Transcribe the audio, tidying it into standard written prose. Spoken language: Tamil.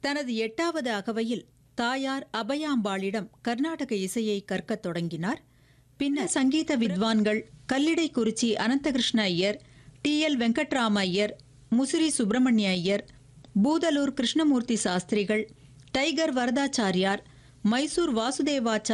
தனது 8வது அகவையில் தாயார் அபயாம்பாளிடம் கர்நாடக இசையை கற்கத் தொடங்கினார். பின்னர் சங்கீத வித்வான்கள் கல்லிடைக்குறிச்சி அனந்தகிருஷ்ண ஐயர், டி.எல். வெங்கட்ராம ஐயர், முசிறி சுப்பிரமணிய ஐயர், பூதலூர் கிருஷ்ணமூர்த்தி சாஸ்திரிகள், டைகர் வரதாச்சாரியார், மைசூர் வாசுதேவாச்சார்